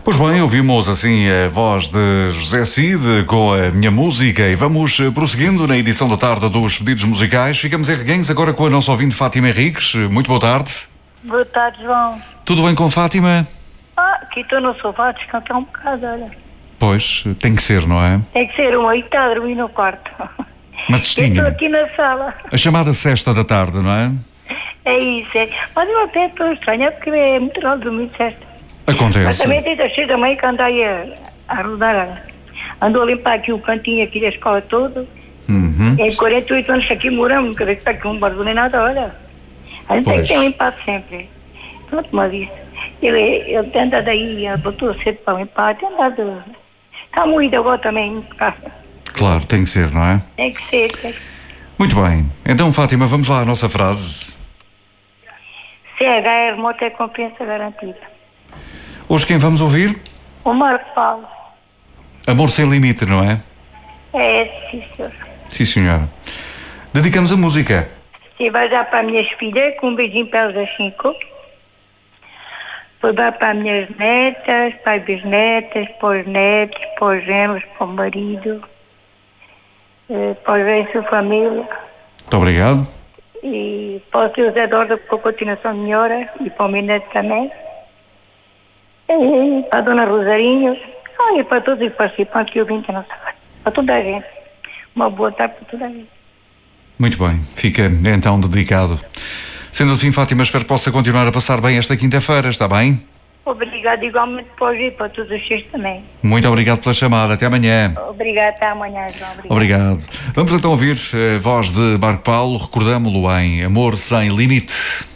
Pois bem, ouvimos assim a voz de José Cid com a minha música e vamos prosseguindo na edição da tarde dos pedidos musicais. Ficamos em Reguengos agora com a nossa ouvinte Fátima Henriques. Muito boa tarde. Boa tarde, João. Tudo bem com Fátima? Aqui estou no sofá a descansar um bocado, olha. Pois, tem que ser, não é? Tem que ser uma e está a dormir no quarto. Mas Eu distingue. estou aqui na sala. A chamada sesta da tarde, não é? É isso, é. Mas eu até estou estranha porque é muito mal dormir sexta. Mas Acontece. também tem das 6 da manhã que andei a rodar. Olha. Ando a limpar aqui o cantinho aqui da escola todo. Uhum. Em 48 anos aqui moramos, nunca está aqui um barulho nem nada, olha. A gente tem que ter limpado sempre. Pronto, mas isso. Ele tenta daí, botou cedo para limpar, tem andado. Está moído agora também. Claro, tem que ser, não é? Tem que ser, tem que ser. Muito bem. Então, Fátima, vamos lá à nossa frase. CH remoto é compensa garantida. Hoje quem vamos ouvir? O Marco Paulo. Amor sem limite, não é? É, sim, senhor. Sim, senhora. Dedicamos a música. E vai dar para as minhas filhas, com um beijinho para elas às 5. Depois vai para as minhas netas, para as bisnetas, para os netos, para os genros, para o marido, para os velhos da sua família. Muito obrigado. E para o seu Zé Dorda, com a continuação de melhora, e para o meu neto também. E para a dona Rosarinho, e para todos os participantes que ouvem a nossa rádio. Para toda a gente. Uma boa tarde para toda a gente. Muito bem, fica então dedicado. Sendo assim, Fátima, espero que possa continuar a passar bem esta quinta-feira, está bem? Obrigado igualmente para hoje e para todos os seus também. Muito obrigado pela chamada, até amanhã. Obrigado, até amanhã, João. Obrigado. Vamos então ouvir a voz de Marco Paulo, recordamo-lo em Amor Sem Limite.